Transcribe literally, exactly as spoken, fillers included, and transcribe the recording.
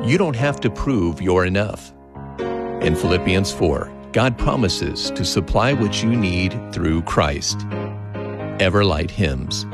You don't have to prove you're enough. In Philippians four, God promises to supply what you need through Christ. Everlight Hymns.